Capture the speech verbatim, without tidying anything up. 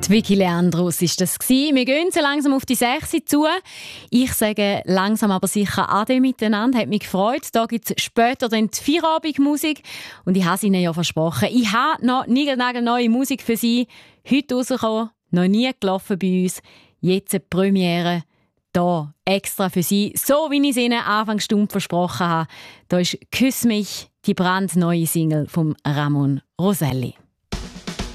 Die Vicky Leandros war das. Wir gehen so langsam auf die sechs zu. Ich sage langsam aber sicher Ade miteinander. Hat mich gefreut. Da gibt es später dann die Feierabendmusik. Und ich habe es Ihnen ja versprochen. Ich habe noch neue Musik für Sie. Heute rausgekommen. Noch nie gelaufen bei uns. Jetzt eine Premiere. Hier extra für Sie. So wie ich es Ihnen Anfangsstunde versprochen habe. Da ist «Küss mich», die brandneue Single von Ramon Roselli.